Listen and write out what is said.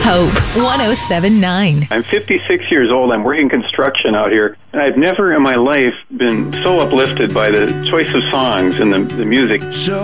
Hope 107.9. I'm 56 years old. I'm working construction out here, and I've never in my life been so uplifted by the choice of songs and the music. So